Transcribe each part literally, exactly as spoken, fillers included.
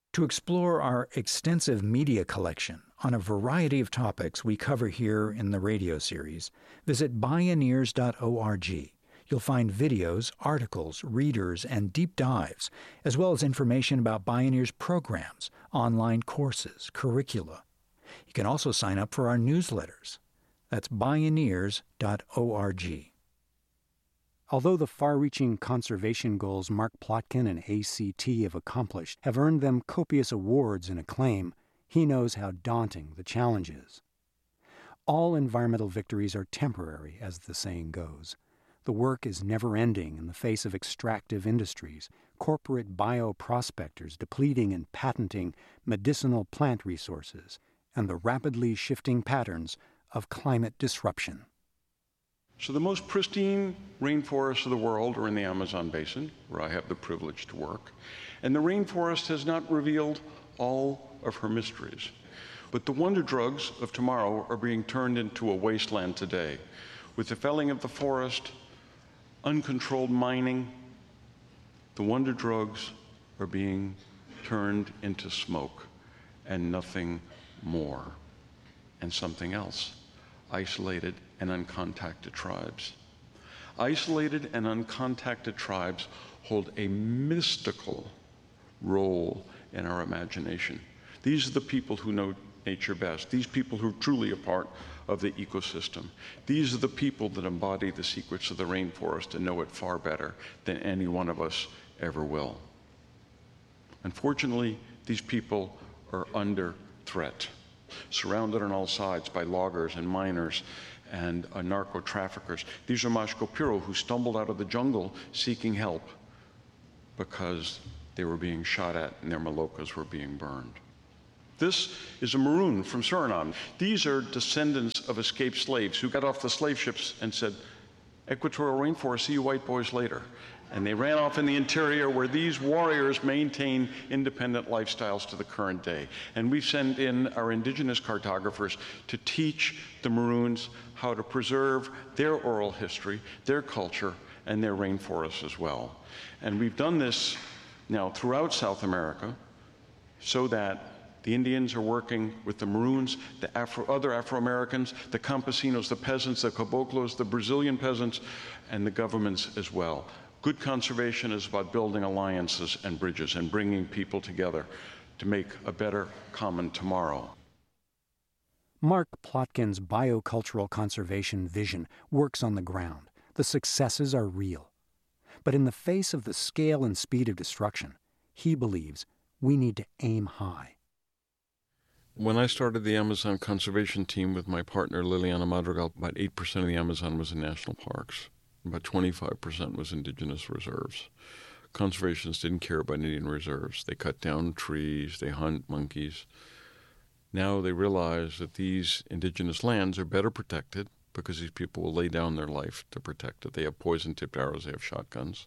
To explore our extensive media collection on a variety of topics we cover here in the radio series, visit bioneers dot org. You'll find videos, articles, readers, and deep dives, as well as information about Bioneers programs, online courses, curricula. You can also sign up for our newsletters. That's bioneers dot org. Although the far-reaching conservation goals Mark Plotkin and A C T have accomplished have earned them copious awards and acclaim, he knows how daunting the challenge is. All environmental victories are temporary, as the saying goes. The work is never-ending in the face of extractive industries, corporate bioprospectors depleting and patenting medicinal plant resources, and the rapidly shifting patterns of climate disruption. So the most pristine rainforests of the world are in the Amazon basin, where I have the privilege to work. And the rainforest has not revealed all of her mysteries. But the wonder drugs of tomorrow are being turned into a wasteland today. With the felling of the forest, uncontrolled mining, the wonder drugs are being turned into smoke and nothing more. And something else, isolated and uncontacted tribes. Isolated and uncontacted tribes hold a mystical role in our imagination. These are the people who know nature best. These people who are truly a part of the ecosystem. These are the people that embody the secrets of the rainforest and know it far better than any one of us ever will. Unfortunately, these people are under threat, surrounded on all sides by loggers and miners and uh, narco-traffickers. These are Mashko Piro, who stumbled out of the jungle seeking help because they were being shot at and their malokas were being burned. This is a Maroon from Suriname. These are descendants of escaped slaves who got off the slave ships and said, "Equatorial rainforest, see you white boys later." And they ran off in the interior, where these warriors maintain independent lifestyles to the current day. And we've sent in our indigenous cartographers to teach the Maroons how to preserve their oral history, their culture, and their rainforests as well. And we've done this now throughout South America so that the Indians are working with the Maroons, the Afro, other Afro-Americans, the campesinos, the peasants, the caboclos, the Brazilian peasants, and the governments as well. Good conservation is about building alliances and bridges and bringing people together to make a better common tomorrow. Mark Plotkin's biocultural conservation vision works on the ground. The successes are real. But in the face of the scale and speed of destruction, he believes we need to aim high. When I started the Amazon conservation team with my partner Liliana Madrigal, about eight percent of the Amazon was in national parks. About twenty-five percent was indigenous reserves. Conservationists didn't care about Indian reserves. They cut down trees, they hunt monkeys. Now they realize that these indigenous lands are better protected because these people will lay down their life to protect it. They have poison-tipped arrows, they have shotguns.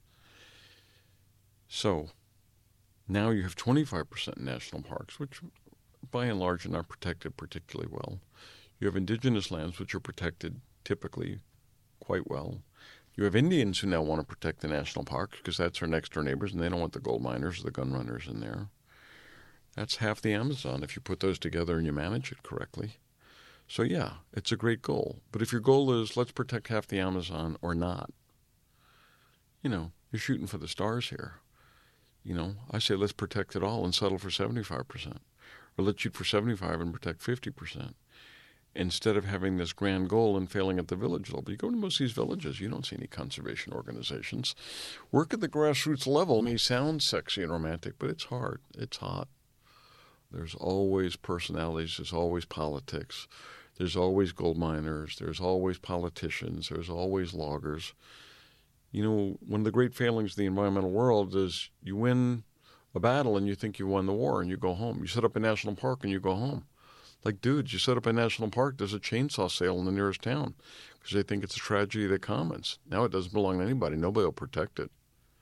So now you have twenty-five percent in national parks, which by and large are not protected particularly well. You have indigenous lands, which are protected typically quite well. You have Indians who now want to protect the national parks because that's their next-door neighbors, and they don't want the gold miners or the gun runners in there. That's half the Amazon if you put those together and you manage it correctly. So yeah, it's a great goal. But if your goal is let's protect half the Amazon or not, you know, you're shooting for the stars here. You know, I say let's protect it all and settle for seventy-five percent. Or let's shoot for seventy-five and protect fifty percent. Instead of having this grand goal and failing at the village level. You go to most of these villages, you don't see any conservation organizations. Work at the grassroots level may sound sexy and romantic, but it's hard. It's hot. There's always personalities. There's always politics. There's always gold miners. There's always politicians. There's always loggers. You know, one of the great failings of the environmental world is you win a battle and you think you won the war and you go home. You set up a national park and you go home. Like, dudes, you set up a national park, there's a chainsaw sale in the nearest town because they think it's a tragedy of the commons. Now it doesn't belong to anybody. Nobody will protect it.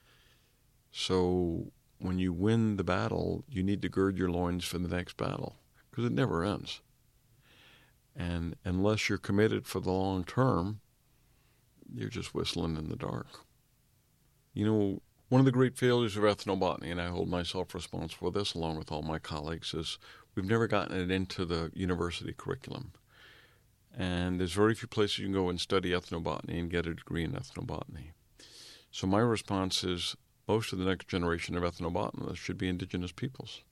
So when you win the battle, you need to gird your loins for the next battle because it never ends. And unless you're committed for the long term, you're just whistling in the dark. You know, One of the great failures of ethnobotany, and I hold myself responsible for this along with all my colleagues, is we've never gotten it into the university curriculum. And there's very few places you can go and study ethnobotany and get a degree in ethnobotany. So my response is most of the next generation of ethnobotanists should be indigenous peoples.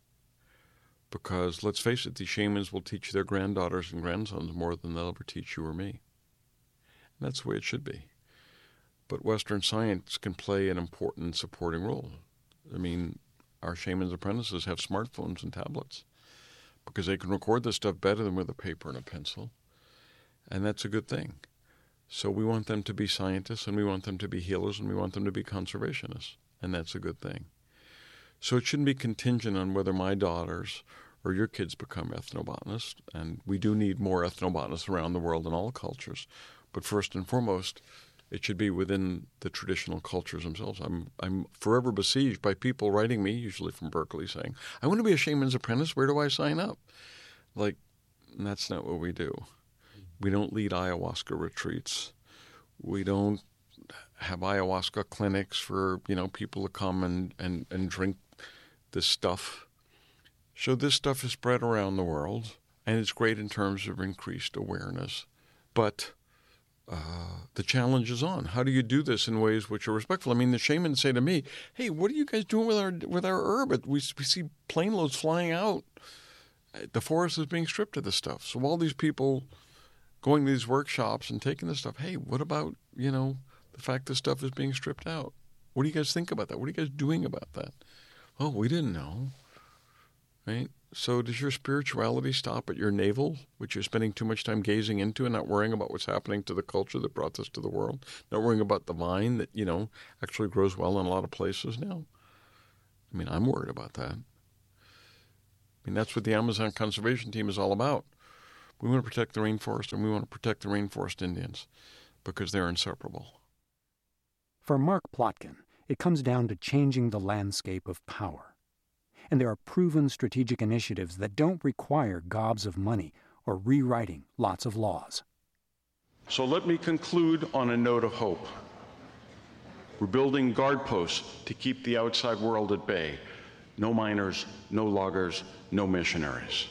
Because let's face it, these shamans will teach their granddaughters and grandsons more than they'll ever teach you or me. And that's the way it should be. But Western science can play an important supporting role. I mean, our shamans' apprentices have smartphones and tablets because they can record this stuff better than with a paper and a pencil. And that's a good thing. So we want them to be scientists, and we want them to be healers, and we want them to be conservationists. And that's a good thing. So it shouldn't be contingent on whether my daughters or your kids become ethnobotanists. And we do need more ethnobotanists around the world in all cultures. But first and foremost, it should be within the traditional cultures themselves. I'm I'm forever besieged by people writing me, usually from Berkeley, saying, I want to be a shaman's apprentice. Where do I sign up? Like, that's not what we do. We don't lead ayahuasca retreats. We don't have ayahuasca clinics for, you know, people to come and, and, and drink this stuff. So this stuff is spread around the world, and it's great in terms of increased awareness. But uh, the challenge is on. How do you do this in ways which are respectful? I mean, the shamans say to me, hey, what are you guys doing with our with our herb? We, we see plane loads flying out. The forest is being stripped of this stuff. So all these people going to these workshops and taking this stuff, hey, what about, you know, the fact this stuff is being stripped out? What do you guys think about that? What are you guys doing about that? Oh, we didn't know, right? So does your spirituality stop at your navel, which you're spending too much time gazing into and not worrying about what's happening to the culture that brought this to the world? Not worrying about the vine that, you know, actually grows well in a lot of places now? I mean, I'm worried about that. I mean, that's what the Amazon Conservation Team is all about. We want to protect the rainforest, and we want to protect the rainforest Indians because they're inseparable. For Mark Plotkin, it comes down to changing the landscape of power. And there are proven strategic initiatives that don't require gobs of money or rewriting lots of laws. So let me conclude on a note of hope. We're building guard posts to keep the outside world at bay. No miners, no loggers, no missionaries.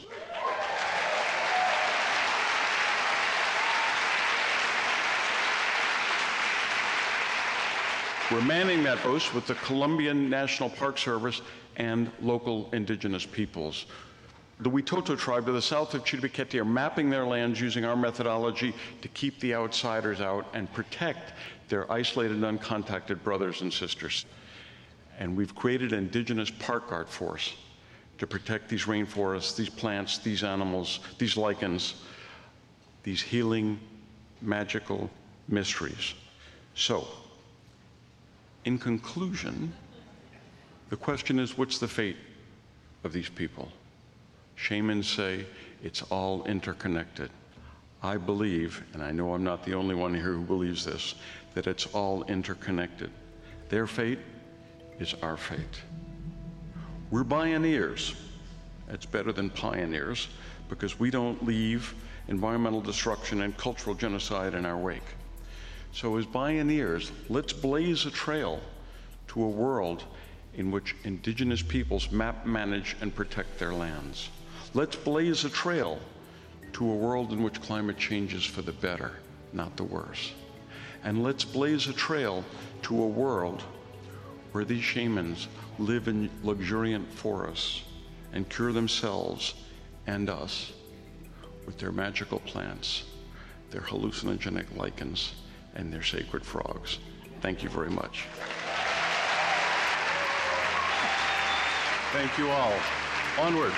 We're manning that post with the Colombian National Park Service and local indigenous peoples. The Witoto tribe to the south of Chiribiquete are mapping their lands using our methodology to keep the outsiders out and protect their isolated, uncontacted brothers and sisters. And we've created an indigenous park guard force to protect these rainforests, these plants, these animals, these lichens, these healing, magical mysteries. So, in conclusion, the question is, what's the fate of these people? Shamans say it's all interconnected. I believe, and I know I'm not the only one here who believes this, that it's all interconnected. Their fate is our fate. We're pioneers. It's better than pioneers because we don't leave environmental destruction and cultural genocide in our wake. So as pioneers, let's blaze a trail to a world in which indigenous peoples map, manage, and protect their lands. Let's blaze a trail to a world in which climate changes for the better, not the worse. And let's blaze a trail to a world where these shamans live in luxuriant forests and cure themselves and us with their magical plants, their hallucinogenic lichens, and their sacred frogs. Thank you very much. Thank you all. Onward.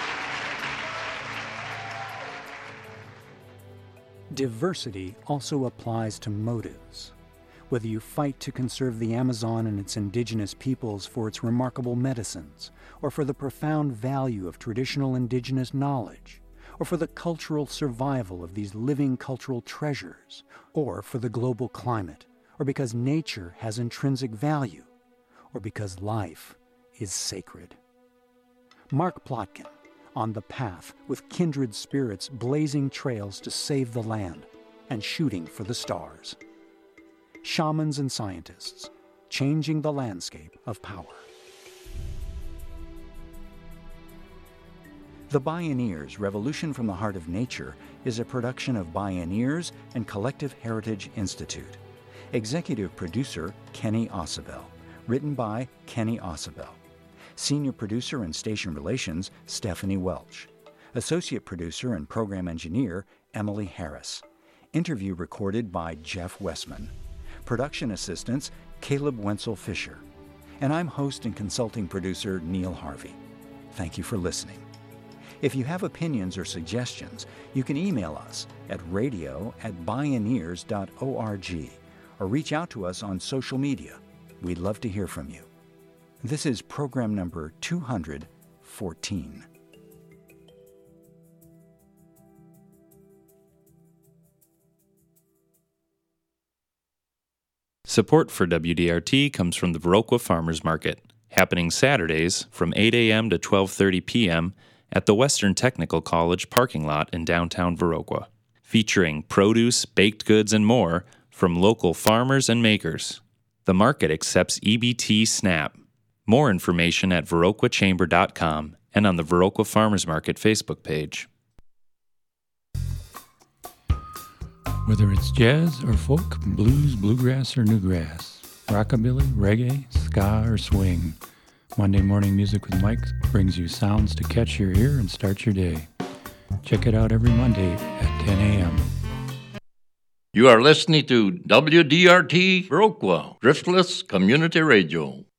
Diversity also applies to motives. Whether you fight to conserve the Amazon and its indigenous peoples for its remarkable medicines, or for the profound value of traditional indigenous knowledge, or for the cultural survival of these living cultural treasures, or for the global climate, or because nature has intrinsic value, or because life is sacred. Mark Plotkin, on the path with kindred spirits blazing trails to save the land and shooting for the stars. Shamans and scientists, changing the landscape of power. The Bioneers, Revolution from the Heart of Nature is a production of Bioneers and Collective Heritage Institute. Executive producer, Kenny Ausubel. Written by Kenny Ausubel. Senior producer and station relations, Stephanie Welch. Associate producer and program engineer, Emily Harris. Interview recorded by Jeff Westman. Production assistants, Caleb Wenzel Fisher. And I'm host and consulting producer, Neil Harvey. Thank you for listening. If you have opinions or suggestions, you can email us at radio at bioneers dot org or reach out to us on social media. We'd love to hear from you. This is program number two hundred fourteen. Support for W D R T comes from the Viroqua Farmers Market, happening Saturdays from eight a.m. to twelve thirty p.m. at the Western Technical College parking lot in downtown Viroqua, featuring produce, baked goods, and more from local farmers and makers. The market accepts E B T SNAP. More information at viroqua chamber dot com and on the Viroqua Farmers Market Facebook page. Whether it's jazz or folk, blues, bluegrass, or newgrass, rockabilly, reggae, ska, or swing, Monday Morning Music with Mike brings you sounds to catch your ear and start your day. Check it out every Monday at ten a.m. You are listening to W D R T Viroqua, Driftless Community Radio.